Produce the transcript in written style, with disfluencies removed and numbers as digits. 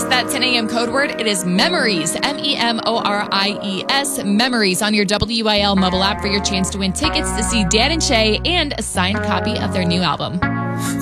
that 10 a.m. code word. It is MEMORIES, MEMORIES, MEMORIES on your WIL mobile app for your chance to win tickets to see Dan and Shay and a signed copy of their new album.